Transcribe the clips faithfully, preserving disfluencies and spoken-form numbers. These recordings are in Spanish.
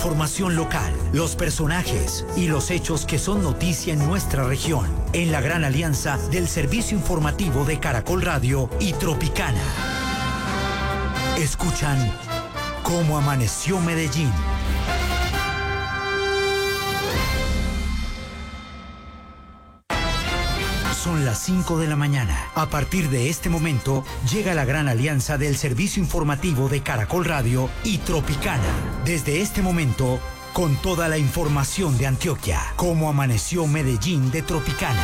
Información local, los personajes y los hechos que son noticia en nuestra región, en la gran alianza del servicio informativo de Caracol Radio y Tropicana. Escuchan Cómo Amaneció Medellín. Son las cinco de la mañana. A partir de este momento, llega la gran alianza del servicio informativo de Caracol Radio y Tropicana. Desde este momento, con toda la información de Antioquia. Cómo amaneció Medellín de Tropicana.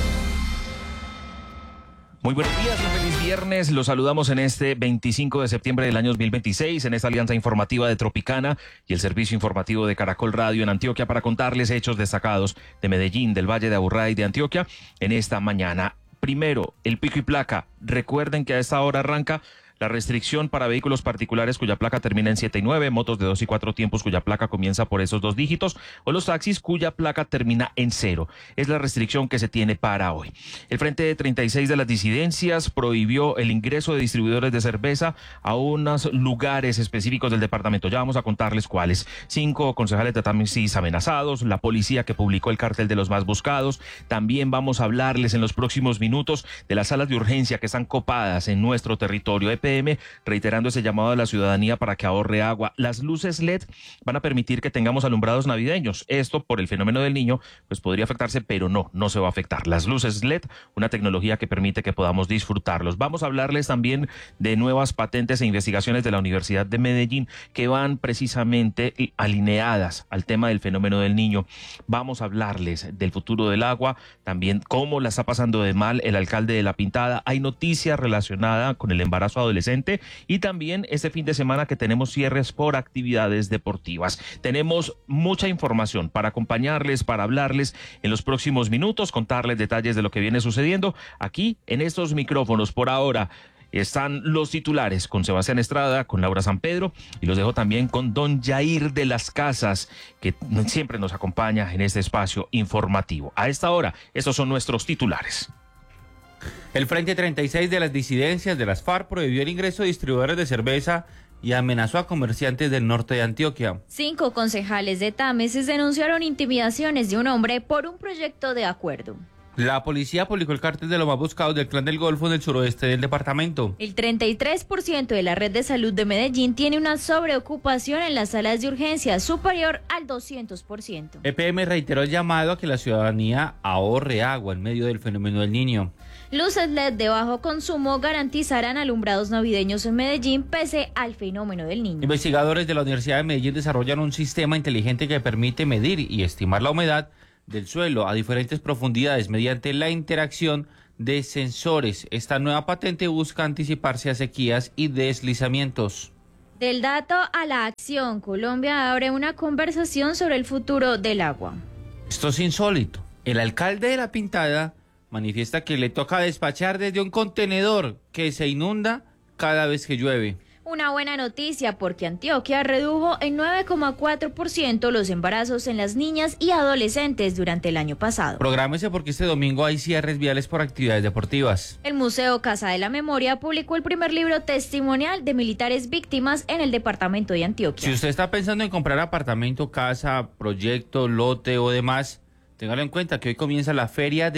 Muy buenos días, un feliz viernes. Los saludamos en este veinticinco de septiembre del año dos mil veintiséis, en esta alianza informativa de Tropicana y el servicio informativo de Caracol Radio en Antioquia para contarles hechos destacados de Medellín, del Valle de Aburrá y de Antioquia en esta mañana. Primero, el pico y placa. Recuerden que a esta hora arranca la restricción para vehículos particulares cuya placa termina en siete y nueve, motos de dos y cuatro tiempos cuya placa comienza por esos dos dígitos, o los taxis cuya placa termina en cero. Es la restricción que se tiene para hoy. El Frente treinta y seis de las disidencias prohibió el ingreso de distribuidores de cerveza a unos lugares específicos del departamento. Ya vamos a contarles cuáles. Cinco concejales de taxis amenazados, la policía que publicó el cartel de los más buscados. También vamos a hablarles en los próximos minutos de las salas de urgencia que están copadas en nuestro territorio. E P M reiterando ese llamado a la ciudadanía para que ahorre agua. Las luces L E D van a permitir que tengamos alumbrados navideños. Esto por el fenómeno del Niño, pues podría afectarse, pero no, no se va a afectar. Las luces L E D, una tecnología que permite que podamos disfrutarlos. Vamos a hablarles también de nuevas patentes e investigaciones de la Universidad de Medellín que van precisamente alineadas al tema del fenómeno del Niño. Vamos a hablarles del futuro del agua, también cómo la está pasando de mal el alcalde de La Pintada. Hay noticias relacionadas con el embarazo adolescente y también este fin de semana que tenemos cierres por actividades deportivas. Tenemos mucha información para acompañarles, para hablarles en los próximos minutos, contarles detalles de lo que viene sucediendo aquí en estos micrófonos. Por ahora están los titulares con Sebastián Estrada, con Laura San Pedro, y los dejo también con don Jair de las Casas, que siempre nos acompaña en este espacio informativo. A esta hora, estos son nuestros titulares. El Frente treinta y seis de las disidencias de las FARC prohibió el ingreso de distribuidores de cerveza y amenazó a comerciantes del norte de Antioquia. Cinco concejales de Tameses denunciaron intimidaciones de un hombre por un proyecto de acuerdo. La policía publicó el cartel de los más buscados del Clan del Golfo en el suroeste del departamento. El treinta y tres por ciento de la red de salud de Medellín tiene una sobreocupación en las salas de urgencia superior al doscientos por ciento. E P M reiteró el llamado a que la ciudadanía ahorre agua en medio del fenómeno del Niño. Luces L E D de bajo consumo garantizarán alumbrados navideños en Medellín pese al fenómeno del Niño. Investigadores de la Universidad de Medellín desarrollan un sistema inteligente que permite medir y estimar la humedad del suelo a diferentes profundidades mediante la interacción de sensores. Esta nueva patente busca anticiparse a sequías y deslizamientos. Del dato a la acción, Colombia abre una conversación sobre el futuro del agua. Esto es insólito. El alcalde de La Pintada manifiesta que le toca despachar desde un contenedor que se inunda cada vez que llueve. Una buena noticia porque Antioquia redujo en nueve coma cuatro por ciento los embarazos en las niñas y adolescentes durante el año pasado. Prográmese porque este domingo hay cierres viales por actividades deportivas. El Museo Casa de la Memoria publicó el primer libro testimonial de militares víctimas en el departamento de Antioquia. Si usted está pensando en comprar apartamento, casa, proyecto, lote o demás, téngalo en cuenta que hoy comienza la feria de